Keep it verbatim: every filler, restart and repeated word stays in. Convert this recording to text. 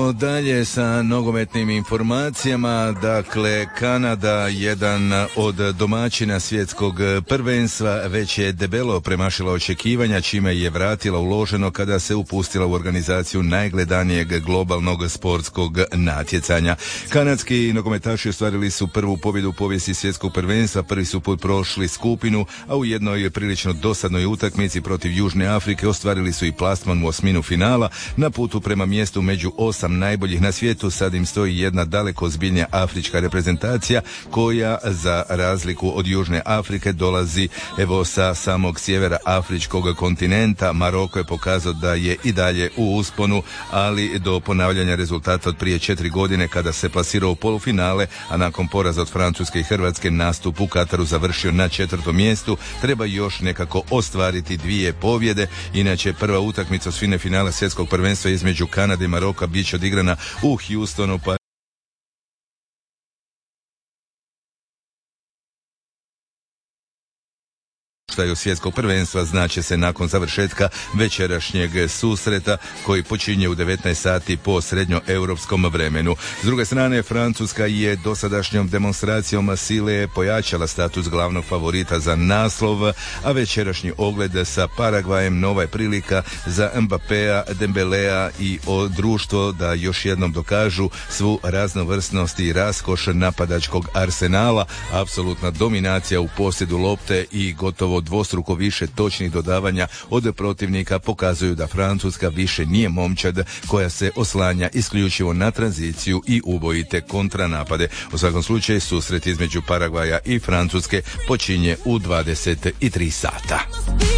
Idemo dalje sa nogometnim informacijama. Dakle, Kanada, jedan od domaćina svjetskog prvenstva, već je debelo premašila očekivanja, čime je vratila uloženo kada se upustila u organizaciju najgledanijeg globalnog sportskog natjecanja. Kanadski nogometaši ostvarili su prvu pobjedu u povijesti svjetskog prvenstva, prvi su put prošli skupinu, a u jednoj prilično dosadnoj utakmici protiv Južne Afrike ostvarili su i plasman u osminu finala. Na putu prema mjestu među osam najboljih na svijetu sad im stoji jedna daleko ozbiljnija afrička reprezentacija koja za razliku od Južne Afrike dolazi evo sa samog sjevera afričkog kontinenta. Maroko je pokazao da je i dalje u usponu, ali do ponavljanja rezultata od prije četiri godine kada se plasirao u polufinale, a nakon poraza od Francuske i Hrvatske nastup u Kataru završio na četvrtom mjestu, treba još nekako ostvariti dvije pobjede. Inače, prva utakmica osmine finala svjetskog prvenstva između Kanade i Maroka bit će odigrana u Houstonu, pa svjetskog prvenstva znaće se nakon završetka večerašnjeg susreta koji počinje u devetnaest sati po srednjoeuropskom vremenu. S druge strane, Francuska je dosadašnjom demonstracijom sile pojačala status glavnog favorita za naslov, a večerašnji ogled sa Paragvajem nova je prilika za Mbapea, Dembelea i o društvo da još jednom dokažu svu raznovrsnost i raskoš napadačkog arsenala. Apsolutna dominacija u posjedu lopte i gotovo dvostruko više točnih dodavanja od protivnika pokazuju da Francuska više nije momčad koja se oslanja isključivo na tranziciju i ubojite kontranapade. U svakom slučaju susret između Paragvaja i Francuske počinje u dvadeset tri sata.